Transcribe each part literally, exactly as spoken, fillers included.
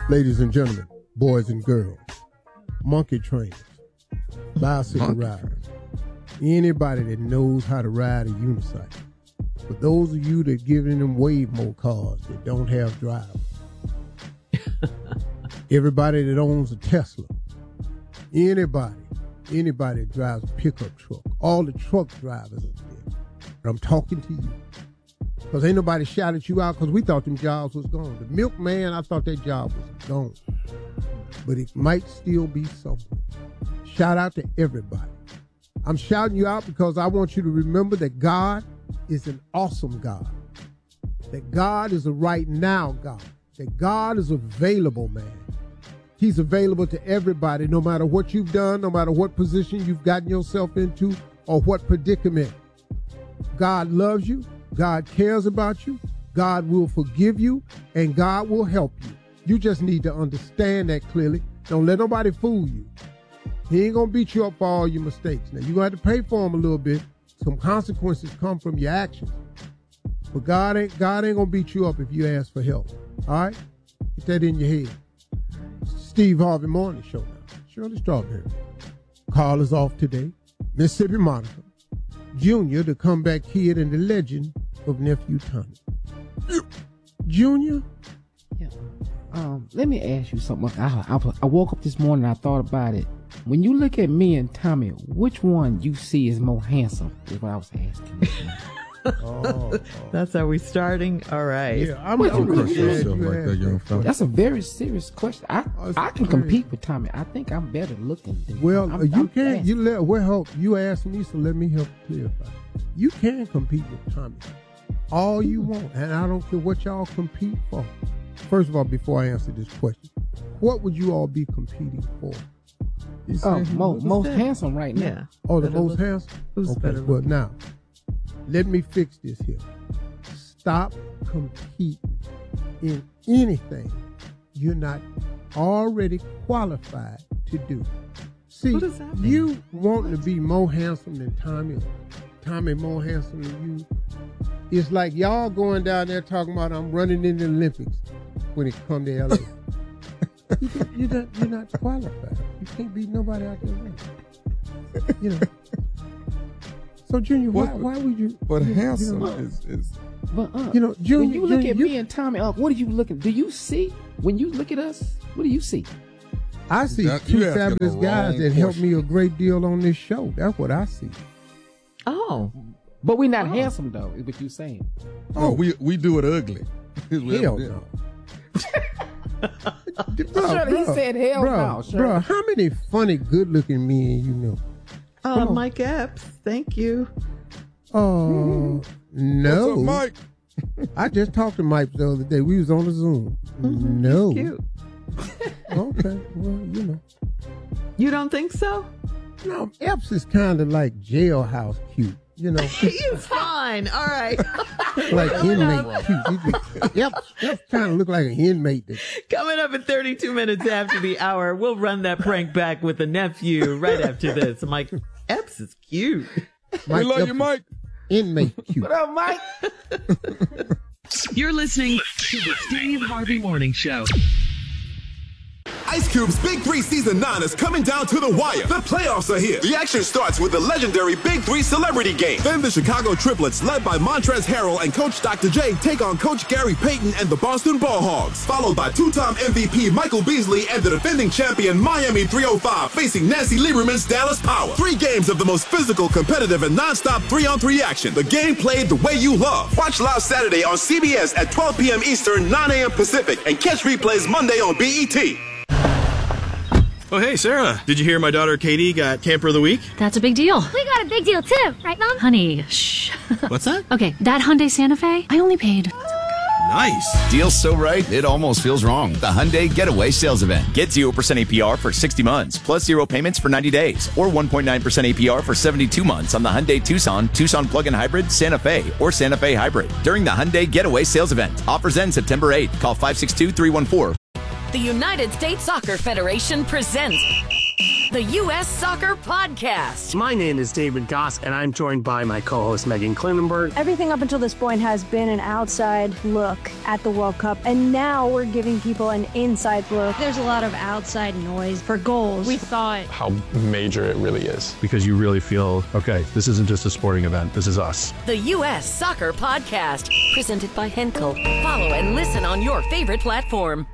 Ladies and gentlemen, boys and girls, monkey trainers, bicycle monkey. riders, anybody that knows how to ride a unicycle. For those of you that giving them Waymo cars that don't have drivers. Everybody that owns a Tesla. Anybody, anybody that drives a pickup truck. All the truck drivers up there. But I'm talking to you. Because ain't nobody shouted you out because we thought them jobs was gone. The milkman, I thought that job was gone. But it might still be something. Shout out to everybody. I'm shouting you out because I want you to remember that God is an awesome God. That God is a right now God. That God is available, man. He's available to everybody, no matter what you've done, no matter what position you've gotten yourself into, or what predicament. God loves you. God cares about you. God will forgive you, and God will help you. You just need to understand that clearly. Don't let nobody fool you. He ain't going to beat you up for all your mistakes. Now, you're going to have to pay for them a little bit. Some consequences come from your actions. But God ain't, God ain't going to beat you up if you ask for help. All right? Get that in your head. Steve Harvey Morning Show now. Shirley Strawberry. Carl is off today. Mississippi Monica. Junior, the comeback kid and the legend of Nephew Tommy. Junior? Yeah. Um, let me ask you something. I, I, I woke up this morning and I thought about it. When you look at me and Tommy, which one you see is more handsome is what I was asking. oh, oh. That's how we starting? All right. Yeah, I'm going to crush yourself like that, young fella. That's a very serious question. I oh, I can compete with Tommy. I think I'm better looking than Well, I'm, you I'm can't. fast. You let, well, help. You asked me, so let me help clarify. You can compete with Tommy all you want, and I don't care what y'all compete for. First of all, before I answer this question, what would you all be competing for? Oh, mo- most that? handsome right now. Yeah. Oh, the most look, handsome? Who's okay, better well, now, let me fix this here. Stop competing in anything you're not already qualified to do. See, you want to be more handsome than Tommy, Tommy more handsome than you. It's like y'all going down there talking about I'm running in the Olympics when it come to L A. you, you're, not, you're not qualified. You can't beat nobody out there running. You know. So, Junior, why, what, why would you? But you, handsome you know, is, is. But, uh, you know, Junior, when you look Junior, at you, me and Tommy, uh, what are you looking? Do you see when you look at us? What do you see? I see that, two fabulous guys that help me a great deal on this show. That's what I see. Oh, but we're not oh. handsome though. Is what you saying? Oh, no, we we do it ugly. Hell no. bro, Shirley, bro, he said hell bro, no. Shirley. Bro, how many funny, good-looking men you know? Uh, Mike Epps, thank you. Oh, uh, no. What's up, Mike? I just talked to Mike the other day. We was on the Zoom. Mm-hmm. No. He's cute. Okay, well, you know. You don't think so? No, Epps is kind of like jailhouse cute. You know, he's fine. All right, like inmate cute. Epps, Epps kind of look like an inmate. That... Coming up at thirty-two minutes after the hour, we'll run that prank back with the nephew right after this. Mike Epps is cute. Mike we love Epps you, Mike. Inmate cute. What up, Mike? You're listening to the Steve Harvey Morning Show. Ice Cube's Big Three Season nine is coming down to the wire. The playoffs are here. The action starts with the legendary Big Three Celebrity Game. Then the Chicago Triplets, led by Montrezl Harrell and Coach Doctor J, take on Coach Gary Payton and the Boston Ball Hogs. Followed by two-time M V P Michael Beasley and the defending champion Miami three oh five facing Nancy Lieberman's Dallas Power. Three games of the most physical, competitive, and non-stop three-on-three action. The game played the way you love. Watch live Saturday on C B S at twelve p.m. Eastern, nine a.m. Pacific, and catch replays Monday on B E T. Oh, hey, Sarah. Did you hear my daughter Katie got Camper of the Week? That's a big deal. We got a big deal, too. Right, Mom? Honey, shh. What's that? Okay, that Hyundai Santa Fe, I only paid... Nice. Deal's so right, it almost feels wrong. The Hyundai Getaway Sales Event. Get zero percent A P R for sixty months, plus zero payments for ninety days, or one point nine percent A P R for seventy-two months on the Hyundai Tucson, Tucson Plug-in Hybrid, Santa Fe, or Santa Fe Hybrid during the Hyundai Getaway Sales Event. Offers end September eighth. Call five six two, three one four. The United States Soccer Federation presents the U S Soccer Podcast. My name is David Goss, and I'm joined by my co-host Megan Klinenberg. Everything up until this point has been an outside look at the World Cup, and now we're giving people an inside look. There's a lot of outside noise for goals. We thought how major it really is. Because you really feel, okay, this isn't just a sporting event, this is us. The U S Soccer Podcast, presented by Henkel. Follow and listen on your favorite platform.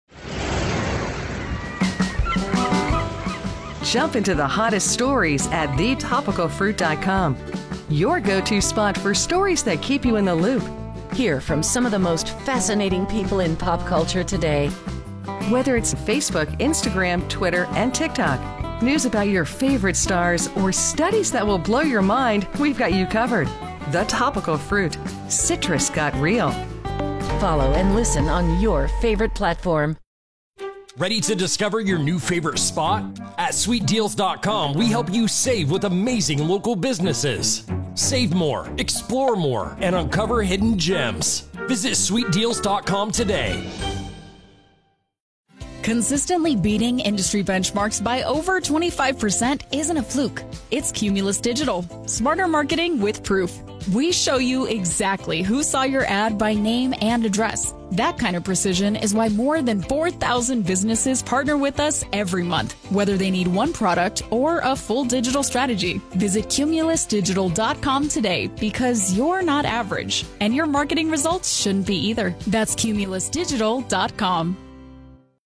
Jump into the hottest stories at the topical fruit dot com. Your go-to spot for stories that keep you in the loop. Hear from some of the most fascinating people in pop culture today. Whether it's Facebook, Instagram, Twitter, and TikTok, news about your favorite stars, or studies that will blow your mind, we've got you covered. The Topical Fruit. Citrus got real. Follow and listen on your favorite platform. Ready to discover your new favorite spot? At sweet deals dot com, we help you save with amazing local businesses. Save more, explore more, and uncover hidden gems. Visit sweet deals dot com today. Consistently beating industry benchmarks by over twenty-five percent isn't a fluke. It's Cumulus Digital. Smarter marketing with proof. We show you exactly who saw your ad by name and address. That kind of precision is why more than four thousand businesses partner with us every month, whether they need one product or a full digital strategy. Visit Cumulus Digital dot com today, because you're not average, and your marketing results shouldn't be either. That's Cumulus Digital dot com.